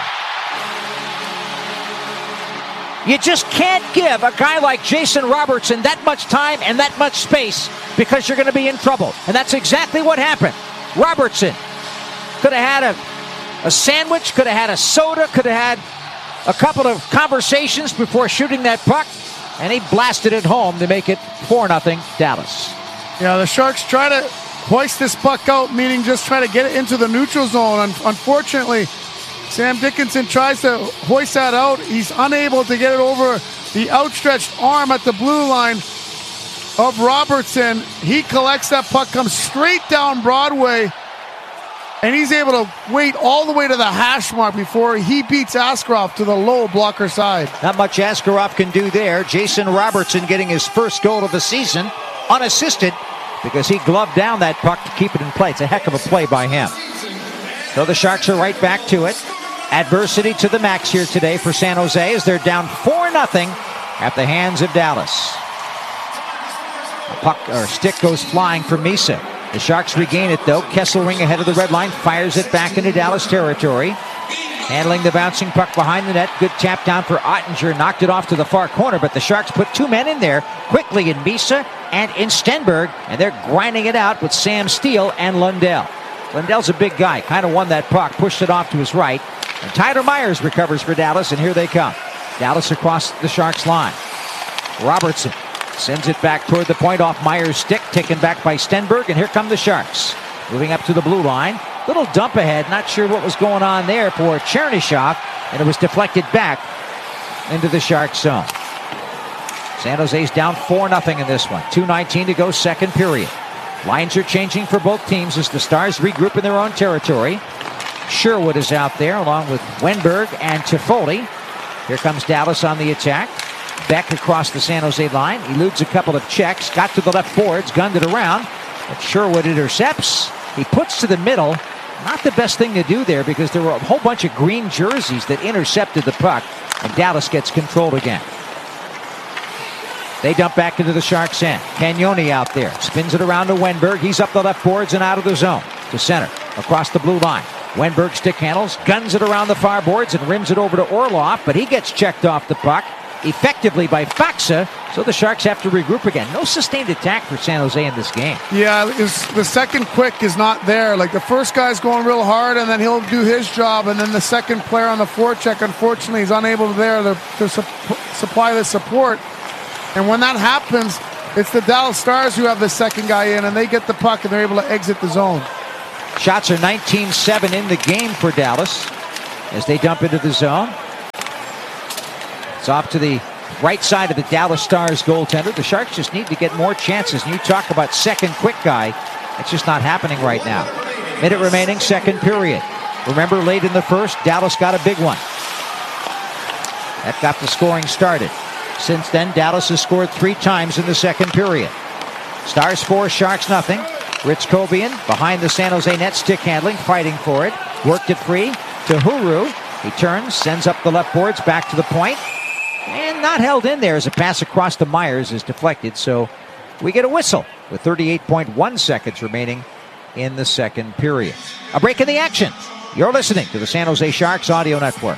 You just can't give a guy like Jason Robertson that much time and that much space because you're going to be in trouble. And that's exactly what happened. Robertson could have had a sandwich, could have had a soda, could have had a couple of conversations before shooting that puck, and he blasted it home to make it 4-0 Dallas. Yeah, the Sharks try to hoist this puck out, meaning just try to get it into the neutral zone. Unfortunately, Sam Dickinson tries to hoist that out. He's unable to get it over the outstretched arm at the blue line of Robertson. He collects that puck, comes straight down Broadway, and he's able to wait all the way to the hash mark before he beats Askarov to the low blocker side. Not much Askarov can do there. Jason Robertson getting his first goal of the season unassisted because he gloved down that puck to keep it in play. It's a heck of a play by him. So the Sharks are right back to it. Adversity to the max here today for San Jose as they're down 4-0 at the hands of Dallas. A puck or stick goes flying for Misa. The Sharks regain it, though. Kesselring ahead of the red line, fires it back into Dallas territory. Handling the bouncing puck behind the net. Good tap down for Ottinger. Knocked it off to the far corner, but the Sharks put two men in there quickly in Misa and in Stenberg, and they're grinding it out with Sam Steele and Lundell. Lundell's a big guy. Kind of won that puck, pushed it off to his right. And Tyler Myers recovers for Dallas, and here they come. Dallas across the Sharks line. Robertson sends it back toward the point off Myers' stick, taken back by Stenberg, and here come the Sharks. Moving up to the blue line. Little dump ahead, not sure what was going on there for Chernyshov, and it was deflected back into the Sharks zone. San Jose's down 4-0 in this one. 2:19 to go, second period. Lines are changing for both teams as the Stars regroup in their own territory. Sherwood is out there along with Wenberg and Toffoli. Here comes Dallas on the attack. Beck across the San Jose line. Eludes a couple of checks. Got to the left boards. Gunned it around. But Sherwood intercepts. He puts to the middle. Not the best thing to do there because there were a whole bunch of green jerseys that intercepted the puck. And Dallas gets control again. They dump back into the Sharks' end. Cagnoni out there. Spins it around to Wenberg. He's up the left boards and out of the zone. To center. Across the blue line. Wenberg stick handles. Guns it around the far boards and rims it over to Orlov. But he gets checked off the puck effectively by Faksa. So the Sharks have to regroup again. No sustained attack for San Jose in this game. Yeah, the second quick is not there. Like the first guy's going real hard and then he'll do his job. And then the second player on the forecheck, unfortunately, is unable to supply the support. And when that happens, it's the Dallas Stars who have the second guy in, and they get the puck, and they're able to exit the zone. Shots are 19-7 in the game for Dallas as they dump into the zone. It's off to the right side of the Dallas Stars goaltender. The Sharks just need to get more chances. And you talk about second quick guy. It's just not happening right now. Minute remaining, second period. Remember, late in the first, Dallas got a big one. That got the scoring started. Since then, Dallas has scored 3 times in the second period. Stars 4, Sharks nothing. Ritzkovian behind the San Jose net, stick handling, fighting for it. Worked it free to Huru. He turns, sends up the left boards, back to the point. And not held in there as a pass across to Myers is deflected. So we get a whistle with 38.1 seconds remaining in the second period. A break in the action. You're listening to the San Jose Sharks Audio Network.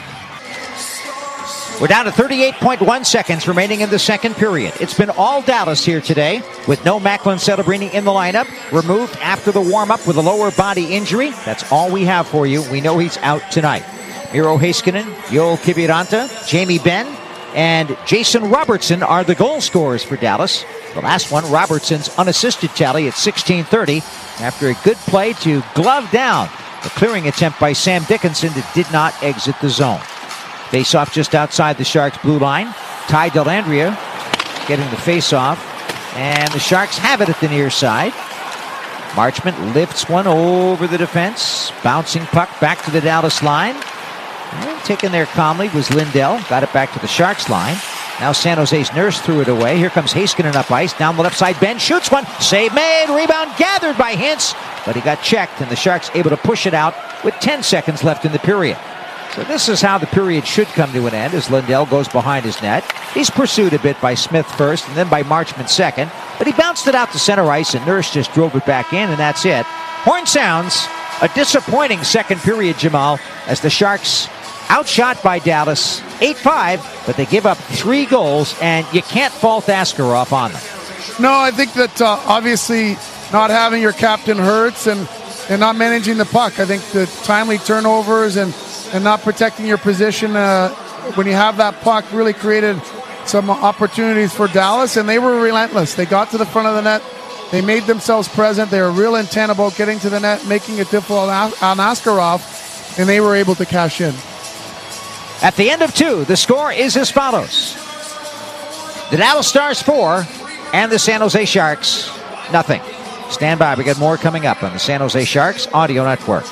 We're down to 38.1 seconds remaining in the second period. It's been all Dallas here today with no Macklin Celebrini in the lineup. Removed after the warm-up with a lower body injury. That's all we have for you. We know he's out tonight. Miro Heiskanen, Joel Kiviranta, Jamie Benn, and Jason Robertson are the goal scorers for Dallas. The last one, Robertson's unassisted tally at 16:30 after a good play to glove down the clearing attempt by Sam Dickinson that did not exit the zone. Face-off just outside the Sharks' blue line. Ty Dellandrea getting the face-off. And the Sharks have it at the near side. Marchment lifts one over the defense. Bouncing puck back to the Dallas line. And taken there calmly was Lindell. Got it back to the Sharks line. Now San Jose's Nurse threw it away. Here comes Heiskanen up ice. Down the left side, Ben shoots one. Save made. Rebound gathered by Hintz. But he got checked, and the Sharks able to push it out with 10 seconds left in the period. So this is how the period should come to an end as Lindell goes behind his net. He's pursued a bit by Smith first and then by Marchment second. But he bounced it out to center ice and Nurse just drove it back in, and that's it. Horn sounds. A disappointing second period, Jamal, as the Sharks outshot by Dallas 8-5, but they give up 3 goals, and you can't fault Askarov on them. No, I think that obviously not having your captain hurts and not managing the puck. I think the timely turnovers and not protecting your position when you have that puck really created some opportunities for Dallas, and they were relentless. They got to the front of the net. They made themselves present. They were real intent about getting to the net, making it difficult on Askarov, and they were able to cash in. At the end of 2, the score is as follows. The Dallas Stars 4 and the San Jose Sharks nothing. Stand by. We got more coming up on the San Jose Sharks Audio Network.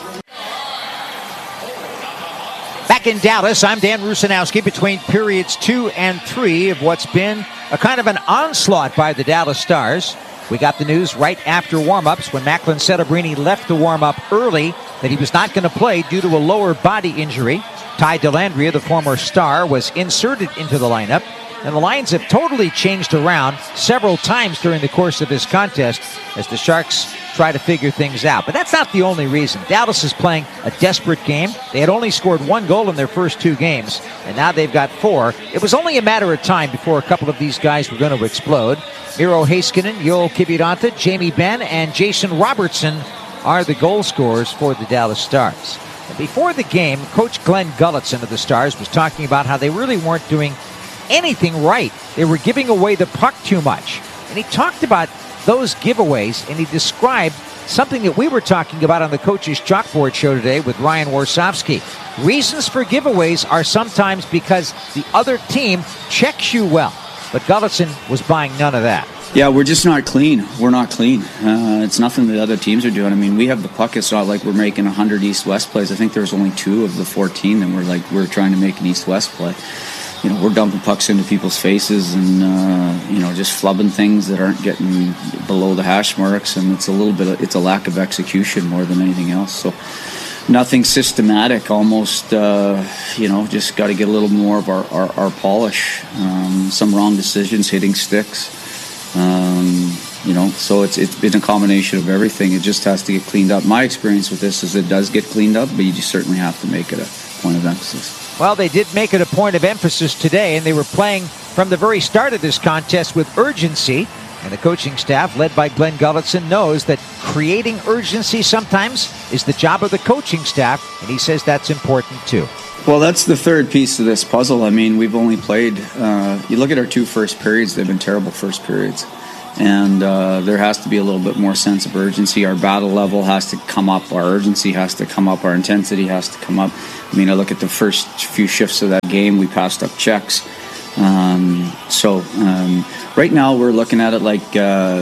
Back in Dallas, I'm Dan Rusanowski between periods 2 and 3 of what's been a kind of an onslaught by the Dallas Stars. We got the news right after warm-ups when Macklin Celebrini left the warm-up early that he was not going to play due to a lower body injury. Ty Dellandrea, the former Star, was inserted into the lineup. And the lines have totally changed around several times during the course of this contest as the Sharks try to figure things out. But that's not the only reason. Dallas is playing a desperate game. They had only scored 1 goal in their first 2 games, and now they've got 4. It was only a matter of time before a couple of these guys were going to explode. Miro Heiskanen, Joel Kiviranta, Jamie Benn, and Jason Robertson are the goal scorers for the Dallas Stars. And before the game, Coach Glenn Gulutzan of the Stars was talking about how they really weren't doing anything right. They were giving away the puck too much. And he talked about those giveaways, and he described something that we were talking about on the Coach's Chalkboard show today with Ryan Warsofsky. Reasons for giveaways are sometimes because the other team checks you well. But Gulutzan was buying none of that. Yeah, we're just not clean. We're not clean. It's nothing the other teams are doing. I mean, we have the puck. It's not like we're making 100 East-West plays. I think there's only 2 of the 14 that we're trying to make an East-West play. You know, we're dumping pucks into people's faces and, just flubbing things that aren't getting below the hash marks. And it's it's a lack of execution more than anything else. So nothing systematic, almost, just got to get a little more of our polish. Some wrong decisions, hitting sticks. So it's been a combination of everything. It just has to get cleaned up. My experience with this is it does get cleaned up, but you just certainly have to make it a point of emphasis. Well, they did make it a point of emphasis today, and they were playing from the very start of this contest with urgency. And the coaching staff, led by Glenn Gulutzan, knows that creating urgency sometimes is the job of the coaching staff, and he says that's important too. Well, that's the third piece of this puzzle. I mean, we've only played, you look at our 2 first periods, they've been terrible first periods. And there has to be a little bit more sense of urgency. Our battle level has to come up. Our urgency has to come up. Our intensity has to come up. I mean, I look at the first few shifts of that game, we passed up checks. So right now we're looking at it like,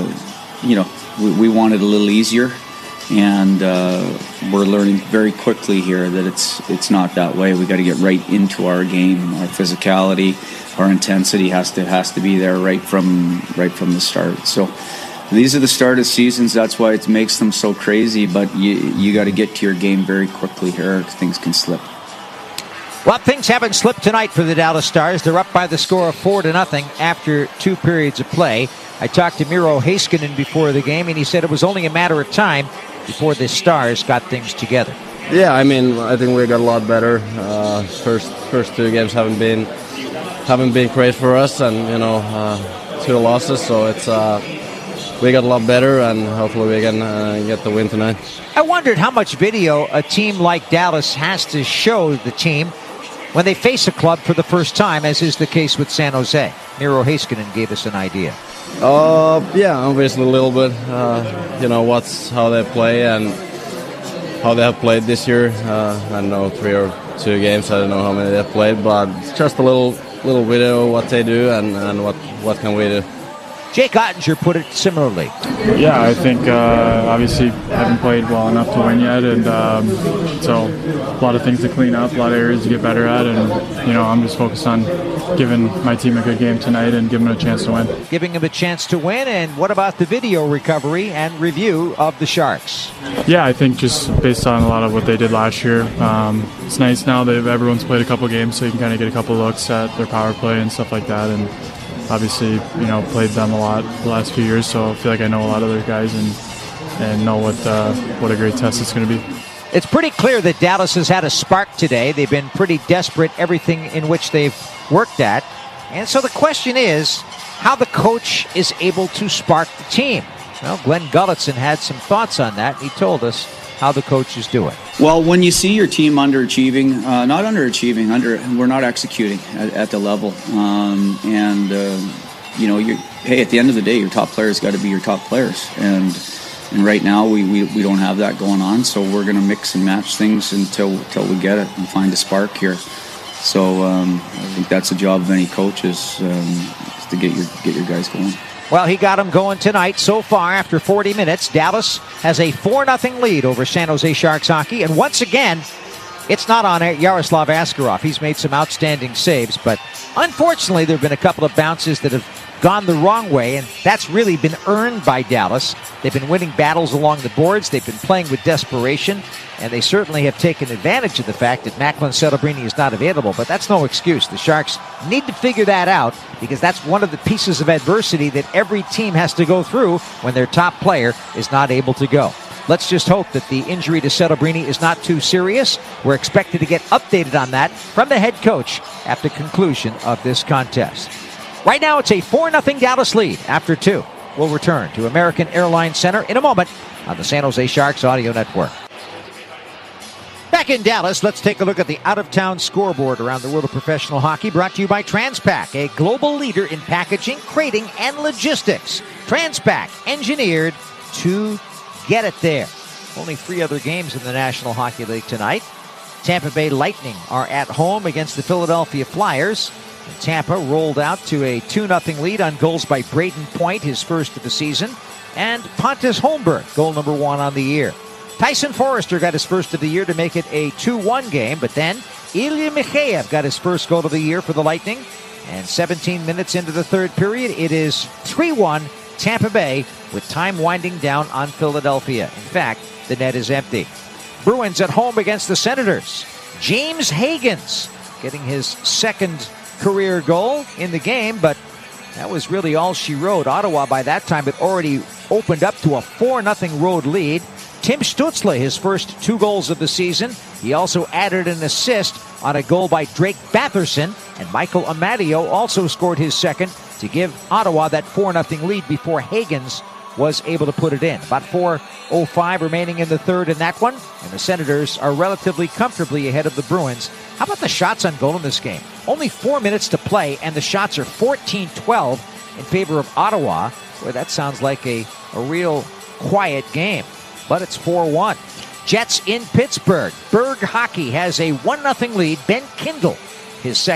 we want it a little easier. And we're learning very quickly here that it's not that way. We got to get right into our game. Our physicality, our intensity has to be there right from the start. So these are the start of seasons. That's why it makes them so crazy. But you got to get to your game very quickly here. Things can slip. Well, things haven't slipped tonight for the Dallas Stars. They're up by the score of 4-0 after 2 periods of play. I talked to Miro Heiskanen before the game, and he said it was only a matter of time before the Stars got things together. Yeah, I mean, I think we got a lot better. First 2 games haven't been great for us, and 2 losses. So it's we got a lot better, and hopefully we can get the win tonight. I wondered how much video a team like Dallas has to show the team when they face a club for the first time, as is the case with San Jose. Miro Heiskanen gave us an idea. Yeah, obviously a little bit. How they play and how they have played this year. I know 3 or 2 games. I don't know how many they've played, but just a little video of what they do and what can we do. Jake Ottinger put it similarly. Yeah, I think obviously haven't played well enough to win yet, and so a lot of things to clean up, a lot of areas to get better at, and I'm just focused on giving my team a good game tonight and giving them a chance to win. Giving them a chance to win, and what about the video recovery and review of the Sharks? Yeah, I think just based on a lot of what they did last year, it's nice now that everyone's played a couple games, so you can kind of get a couple looks at their power play and stuff like that, and obviously, played them a lot the last few years, so I feel like I know a lot of their guys and know what a great test it's going to be. It's pretty clear that Dallas has had a spark today. They've been pretty desperate, everything in which they've worked at. And so the question is how the coach is able to spark the team. Well, Glenn Gulutzan had some thoughts on that. He told us how the coach is doing. Well, when you see your team underachieving, we're not executing at the level. Hey, at the end of the day, your top players got to be your top players. And right now, we don't have that going on. So we're going to mix and match things until we get it and find a spark here. So I think that's the job of any coach is to get your guys going. Well, he got them going tonight. So far, after 40 minutes, Dallas has a 4-0 lead over San Jose Sharks hockey. And once again, it's not on Yaroslav Askarov. He's made some outstanding saves, but unfortunately, there have been a couple of bounces that have gone the wrong way, and that's really been earned by Dallas. They've been winning battles along the boards. They've been playing with desperation, and they certainly have taken advantage of the fact that Macklin Celebrini is not available, but that's no excuse. The Sharks need to figure that out because that's one of the pieces of adversity that every team has to go through when their top player is not able to go. Let's just hope that the injury to Celebrini is not too serious. We're expected to get updated on that from the head coach at the conclusion of this contest. Right now, it's a 4-0 Dallas lead after 2. We'll return to American Airlines Center in a moment on the San Jose Sharks Audio Network. Back in Dallas, let's take a look at the out-of-town scoreboard around the world of professional hockey, brought to you by Transpac, a global leader in packaging, crating, and logistics. Transpac, engineered to get it there. Only 3 other games in the National Hockey League tonight. Tampa Bay Lightning are at home against the Philadelphia Flyers. Tampa rolled out to a 2-0 lead on goals by Braden Point, his first of the season, and Pontus Holmberg, goal number 1 on the year. Tyson Forrester got his first of the year to make it a 2-1 game, but then Ilya Mikheyev got his first goal of the year for the Lightning, and 17 minutes into the third period, it is 3-1 Tampa Bay with time winding down on Philadelphia. In fact, the net is empty. Bruins at home against the Senators. James Higgins getting his second career goal in the game, but that was really all she wrote. Ottawa by that time had already opened up to a 4-0 road lead. Tim Stützle, his first 2 goals of the season. He also added an assist on a goal by Drake Batherson, and Michael Amadio also scored his second to give Ottawa that 4-0 lead before Higgins was able to put it in. About 4:05 remaining in the third in that one, and the Senators are relatively comfortably ahead of the Bruins How about the shots on goal in this game? Only 4 minutes to play, and the shots are 14-12 in favor of Ottawa. Boy, that sounds like a real quiet game, but it's 4-1. Jets in Pittsburgh. Berg Hockey has a 1-0 lead. Ben Kindle, his second.